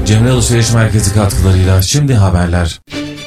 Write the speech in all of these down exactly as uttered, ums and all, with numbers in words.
Cemre Alışveriş Merkezi katkılarıyla şimdi haberler.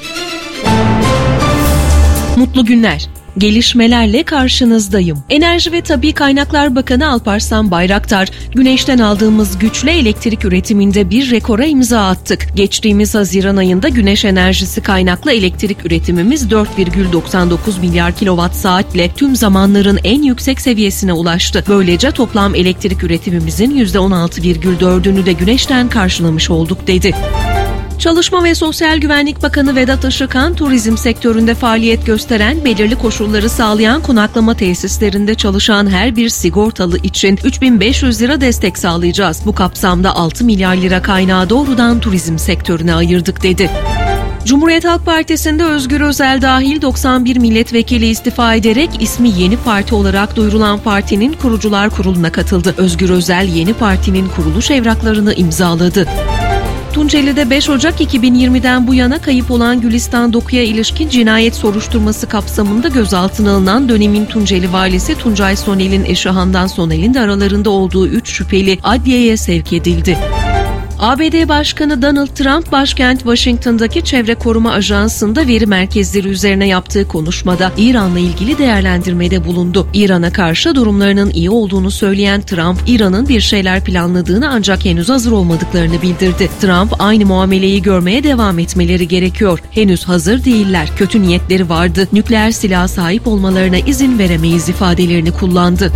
Mutlu günler. Gelişmelerle karşınızdayım. Enerji ve Tabii Kaynaklar Bakanı Alparslan Bayraktar, güneşten aldığımız güçle elektrik üretiminde bir rekora imza attık. Geçtiğimiz Haziran ayında güneş enerjisi kaynaklı elektrik üretimimiz dört virgül doksan dokuz milyar kilowatt saatle tüm zamanların en yüksek seviyesine ulaştı. Böylece toplam elektrik üretimimizin yüzde on altı virgül dördünü de güneşten karşılamış olduk dedi. Çalışma ve Sosyal Güvenlik Bakanı Vedat Işıkhan, turizm sektöründe faaliyet gösteren, belirli koşulları sağlayan konaklama tesislerinde çalışan her bir sigortalı için üç bin beş yüz lira destek sağlayacağız. Bu kapsamda altı milyar lira kaynağı doğrudan turizm sektörüne ayırdık dedi. Cumhuriyet Halk Partisi'nde Özgür Özel dahil doksan bir milletvekili istifa ederek ismi Yeni Parti olarak duyurulan partinin kurucular kuruluna katıldı. Özgür Özel yeni partinin kuruluş evraklarını imzaladı. Tunceli'de beş Ocak iki bin yirmiden bu yana kayıp olan Gülistan Doku'ya ilişkin cinayet soruşturması kapsamında gözaltına alınan dönemin Tunceli valisi Tuncay Sonel'in eşi Handan Sonel'in de aralarında olduğu üç şüpheli adliyeye sevk edildi. A B D Başkanı Donald Trump, başkent Washington'daki Çevre Koruma Ajansı'nda veri merkezleri üzerine yaptığı konuşmada İran'la ilgili değerlendirmede bulundu. İran'a karşı durumlarının iyi olduğunu söyleyen Trump, İran'ın bir şeyler planladığını ancak henüz hazır olmadıklarını bildirdi. Trump, aynı muameleyi görmeye devam etmeleri gerekiyor. Henüz hazır değiller. Kötü niyetleri vardı. Nükleer silaha sahip olmalarına izin veremeyiz ifadelerini kullandı.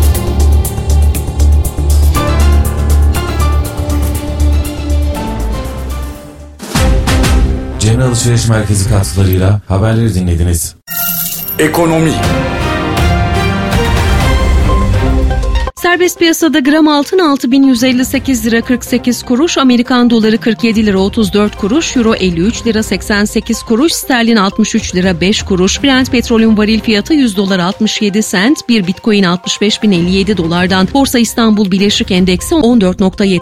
Cemre Alışveriş Merkezi katkılarıyla haberleri dinlediniz. Ekonomi. Serbest piyasada gram altın altı bin yüz elli sekiz lira kırk sekiz kuruş, Amerikan doları kırk yedi lira otuz dört kuruş, euro elli üç lira seksen sekiz kuruş, sterlin altmış üç lira beş kuruş, Brent petrolün varil fiyatı yüz dolar altmış yedi sent, bir bitcoin altmış beş bin elli yedi dolardan, Borsa İstanbul Bileşik Endeksi on dört nokta